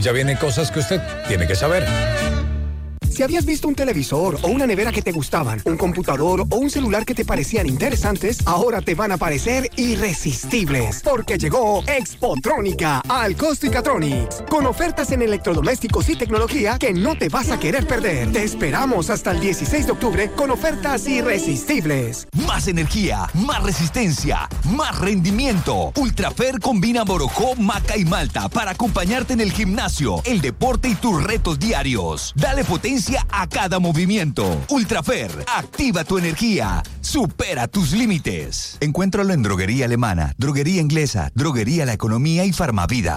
ya vienen cosas que usted tiene que saber. Si habías visto un televisor o una nevera que te gustaban, un computador o un celular que te parecían interesantes, ahora te van a parecer irresistibles, porque llegó Expotrónica al Costicatronics, con ofertas en electrodomésticos y tecnología que no te vas a querer perder. Te esperamos hasta el 16 de octubre con ofertas irresistibles. Más energía, más resistencia, más rendimiento. Ultrafer combina Borojó, maca y malta para acompañarte en el gimnasio, el deporte y tus retos diarios. Dale potencia a cada movimiento. Ultrafer, activa tu energía. Supera tus límites. Encuéntralo en Droguería Alemana, Droguería Inglesa, Droguería La Economía y Farmavida.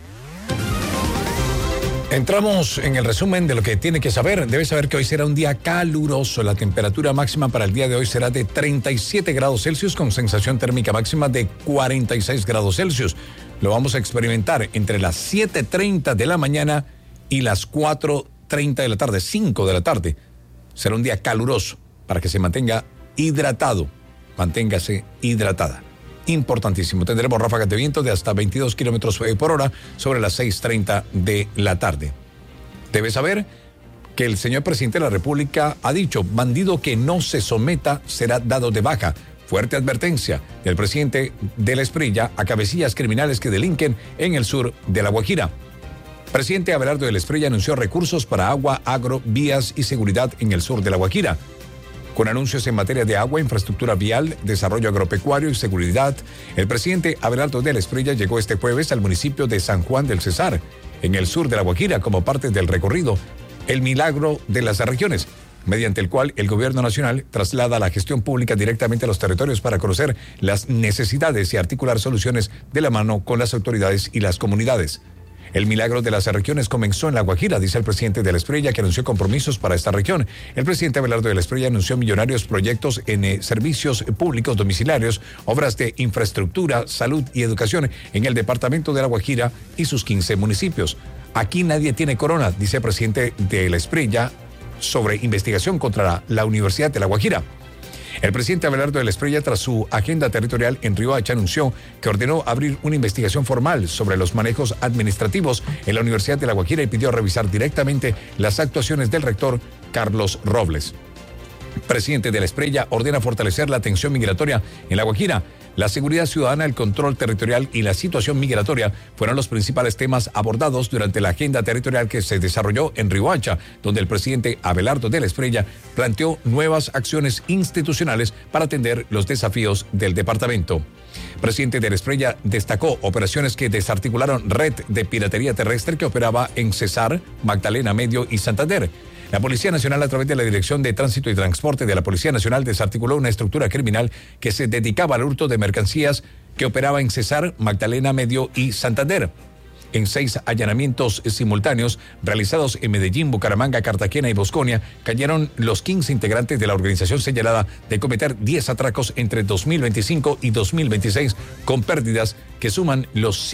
Entramos en el resumen de lo que tiene que saber. Debe saber que hoy será un día caluroso. La temperatura máxima para el día de hoy será de 37 grados Celsius con sensación térmica máxima de 46 grados Celsius. Lo vamos a experimentar entre las 7:30 de la mañana y las 4:30 de la tarde, 5 de la tarde. Será un día caluroso para que se mantenga hidratado. Manténgase hidratada. Importantísimo. Tendremos ráfagas de viento de hasta 22 kilómetros por hora sobre las 6:30 de la tarde. Debe saber que el señor presidente de la República ha dicho: bandido que no se someta será dado de baja. Fuerte advertencia del presidente de la Espriella a cabecillas criminales que delinquen en el sur de La Guajira. Presidente Abelardo de la Espriella anunció recursos para agua, agro, vías y seguridad en el sur de La Guajira. Con anuncios en materia de agua, infraestructura vial, desarrollo agropecuario y seguridad, el presidente Abelardo de la Espriella llegó este jueves al municipio de San Juan del Cesar, en el sur de La Guajira, como parte del recorrido El Milagro de las Regiones, mediante el cual el gobierno nacional traslada la gestión pública directamente a los territorios para conocer las necesidades y articular soluciones de la mano con las autoridades y las comunidades. El milagro de las regiones comenzó en La Guajira, dice el presidente de la Espriella, que anunció compromisos para esta región. El presidente Abelardo de la Espriella anunció millonarios proyectos en servicios públicos domiciliarios, obras de infraestructura, salud y educación en el departamento de La Guajira y sus 15 municipios. Aquí nadie tiene corona, dice el presidente de la Espriella, sobre investigación contra la Universidad de La Guajira. El presidente Abelardo de la Espriella, tras su agenda territorial en Riohacha, anunció que ordenó abrir una investigación formal sobre los manejos administrativos en la Universidad de La Guajira y pidió revisar directamente las actuaciones del rector Carlos Robles. Presidente de la Espriella ordena fortalecer la atención migratoria en La Guajira. La seguridad ciudadana, el control territorial y la situación migratoria fueron los principales temas abordados durante la agenda territorial que se desarrolló en Riohacha, donde el presidente Abelardo de la Espriella planteó nuevas acciones institucionales para atender los desafíos del departamento. Presidente de la Espriella destacó operaciones que desarticularon red de piratería terrestre que operaba en Cesar, Magdalena Medio y Santander. La Policía Nacional, a través de la Dirección de Tránsito y Transporte de la Policía Nacional, desarticuló una estructura criminal que se dedicaba al hurto de mercancías que operaba en Cesar, Magdalena Medio y Santander. En 6 allanamientos simultáneos realizados en Medellín, Bucaramanga, Cartagena y Bosconia, cayeron los 15 integrantes de la organización señalada de cometer 10 atracos entre 2025 y 2026, con pérdidas que suman los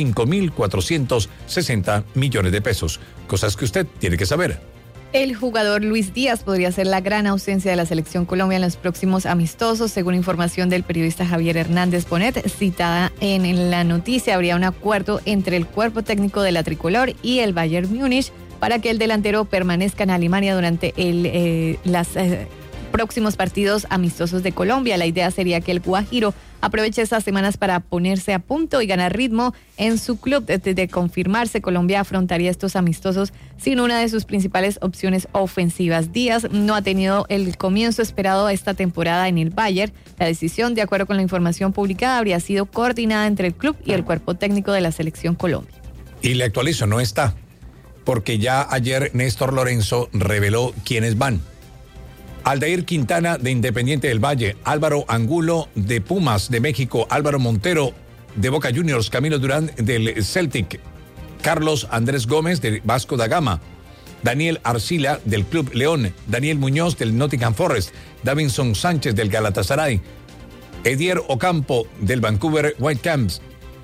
5.460 millones de pesos. Cosas que usted tiene que saber. El jugador Luis Díaz podría ser la gran ausencia de la selección Colombia en los próximos amistosos. Según información del periodista Javier Hernández Bonet, citada en la noticia, habría un acuerdo entre el cuerpo técnico de la tricolor y el Bayern Múnich para que el delantero permanezca en Alemania durante los próximos partidos amistosos de Colombia. La idea sería que el guajiro aproveche estas semanas para ponerse a punto y ganar ritmo en su club. De confirmarse, Colombia afrontaría estos amistosos sin una de sus principales opciones ofensivas. Díaz no ha tenido el comienzo esperado esta temporada en el Bayern. La decisión, de acuerdo con la información publicada, habría sido coordinada entre el club y el cuerpo técnico de la selección Colombia. Y le actualizo, no está, porque ya ayer Néstor Lorenzo reveló quiénes van. Aldair Quintana, de Independiente del Valle; Álvaro Angulo, de Pumas de México; Álvaro Montero, de Boca Juniors; Camilo Durán, del Celtic; Carlos Andrés Gómez, de Vasco da Gama; Daniel Arcila, del Club León; Daniel Muñoz, del Nottingham Forest; Davinson Sánchez, del Galatasaray; Edier Ocampo, del Vancouver Whitecaps;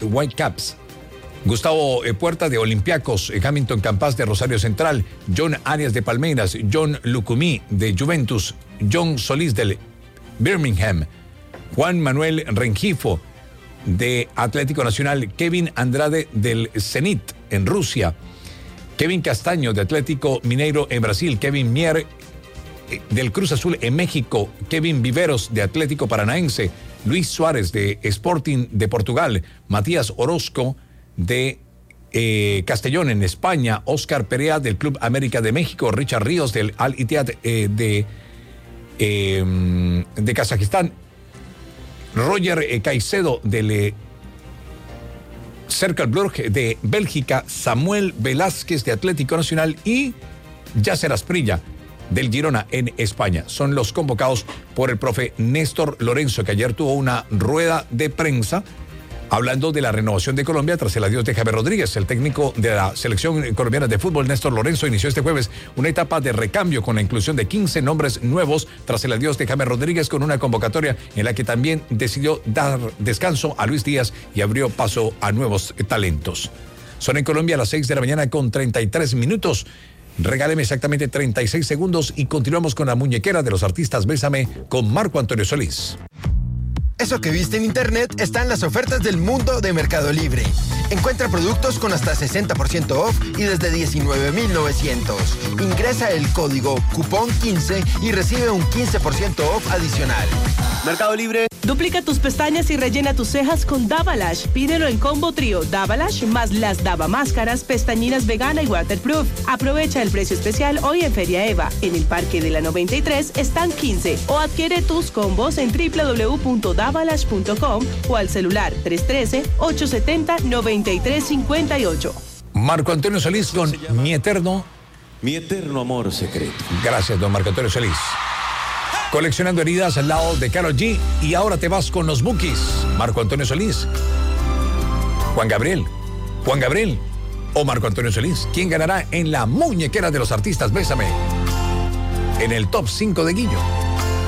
Gustavo Puerta, de Olympiacos; Hamilton Campas, de Rosario Central; John Arias, de Palmeiras; John Lucumí, de Juventus; John Solís, del Birmingham; Juan Manuel Rengifo, de Atlético Nacional; Kevin Andrade, del Zenit en Rusia; Kevin Castaño de Atlético Mineiro en Brasil, Kevin Mier del Cruz Azul en México, Kevin Viveros de Atlético Paranaense, Luis Suárez de Sporting de Portugal, Matías Orozco de Castellón en España, Oscar Perea del Club América de México, Richard Ríos del Al Ittihad de Kazajistán, Roger Caicedo del Cercle Brugge de Bélgica, Samuel Velázquez de Atlético Nacional y Yasser Asprilla del Girona en España. Son los convocados por el profe Néstor Lorenzo, que ayer tuvo una rueda de prensa hablando de la renovación de Colombia tras el adiós de James Rodríguez. El técnico de la selección colombiana de fútbol, Néstor Lorenzo, inició este jueves una etapa de recambio con la inclusión de 15 nombres nuevos tras el adiós de James Rodríguez, con una convocatoria en la que también decidió dar descanso a Luis Díaz y abrió paso a nuevos talentos. Son en Colombia a las 6 de la mañana con 33 minutos. Regáleme exactamente 36 segundos y continuamos con la muñequera de los artistas Bésame con Marco Antonio Solís. Eso que viste en internet está en las ofertas del mundo de Mercado Libre. Encuentra productos con hasta 60% off y desde $19,900. Ingresa el código cupón15 y recibe un 15% off adicional. Mercado Libre. Duplica tus pestañas y rellena tus cejas con Davalash. Pídelo en combo trío Davalash más las Dava Máscaras, pestañinas vegana y waterproof. Aprovecha el precio especial hoy en Feria Eva. En el Parque de la 93 están 15. O adquiere tus combos en www.davalash.com o al celular 313-870-9358. Marco Antonio Solís con Mi Eterno Amor Secreto. Gracias, don Marco Antonio Solís. Coleccionando heridas al lado de Karol G. Y ahora te vas con los Bukis. Marco Antonio Solís, Juan Gabriel o Marco Antonio Solís. ¿Quién ganará en la muñequera de los artistas Bésame? En el top 5 de Guillo.